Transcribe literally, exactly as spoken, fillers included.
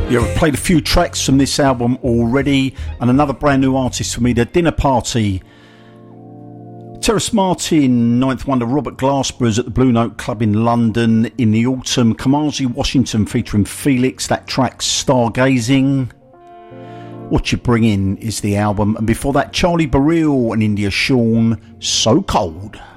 Yeah, I've played a few tracks from this album already, and another brand new artist for me, The Dinner Party. Terrace Martin, Ninth Wonder, Robert Glasper's at the Blue Note Club in London in the autumn. Kamasi Washington featuring Felix, that track Stargazing. What You Bring In is the album, and before that Charlie Burrell and India Shawn, So Cold.